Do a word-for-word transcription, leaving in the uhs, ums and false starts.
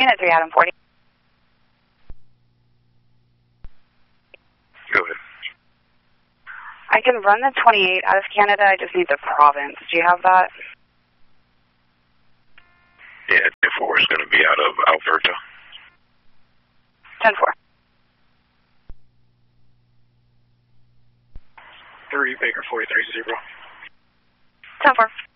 Unit three, Adam forty. Go ahead. I can run the twenty-eight out of Canada. I just need the province. Do you have that? Yeah, ten four is going to be out of Alberta. ten four. three, Baker forty-three zero. ten four.